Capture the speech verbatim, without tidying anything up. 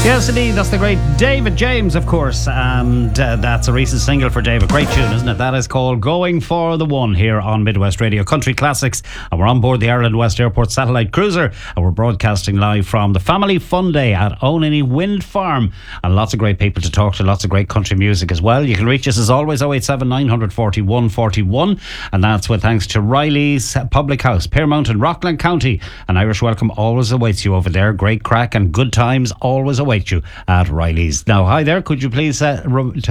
Yes, indeed. That's the great David James, of course. And uh, that's a recent single for David. Great tune, isn't it? That is called Going for the One here on Midwest Radio Country Classics. And we're on board the Ireland West Airport satellite cruiser. And we're broadcasting live from the Family Fun Day at Onany Wind Farm. And lots of great people to talk to. Lots of great country music as well. You can reach us as always oh eight seven, nine four one, four one. And that's with thanks to Riley's Public House, Pearmount in Rockland County. An Irish welcome always awaits you over there. Great crack and good times always await you at Riley's. Now, hi there. Could you please uh, re-